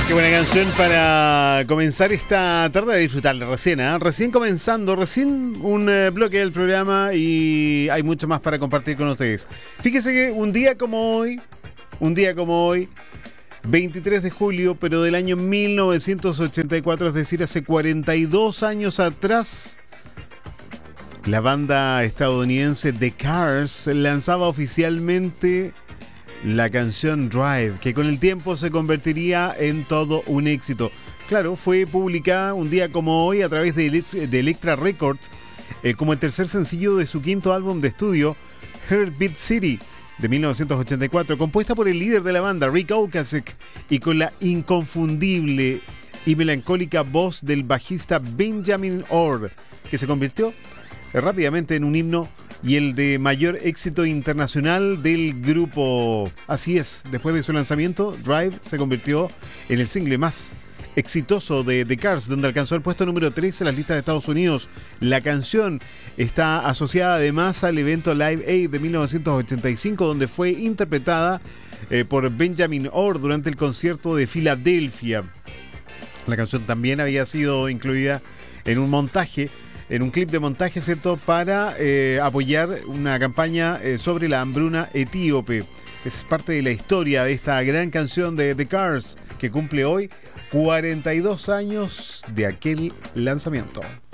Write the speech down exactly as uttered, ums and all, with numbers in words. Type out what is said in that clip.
Qué buena canción para comenzar esta tarde a disfrutarla recién, ¿eh? Recién comenzando, recién un eh, bloque del programa y hay mucho más para compartir con ustedes. Fíjese que un día como hoy, un día como hoy, veintitrés de julio, pero del año mil novecientos ochenta y cuatro, es decir, hace cuarenta y dos años atrás, la banda estadounidense The Cars lanzaba oficialmente la canción Drive, que con el tiempo se convertiría en todo un éxito. Claro, fue publicada un día como hoy a través de, de Elektra Records eh, como el tercer sencillo de su quinto álbum de estudio, Heartbeat City, de mil novecientos ochenta y cuatro, compuesta por el líder de la banda, Rick Ocasek, y con la inconfundible y melancólica voz del bajista Benjamin Orr, que se convirtió eh, rápidamente en un himno y el de mayor éxito internacional del grupo. Así es, después de su lanzamiento, Drive se convirtió en el single más exitoso de The Cars, donde alcanzó el puesto número tres en las listas de Estados Unidos. La canción está asociada además al evento Live Aid de mil novecientos ochenta y cinco, donde fue interpretada eh, por Benjamin Orr durante el concierto de Filadelfia. La canción también había sido incluida en un montaje en un clip de montaje, ¿cierto?, para eh, apoyar una campaña eh, sobre la hambruna etíope. Es parte de la historia de esta gran canción de The Cars, que cumple hoy cuarenta y dos años de aquel lanzamiento.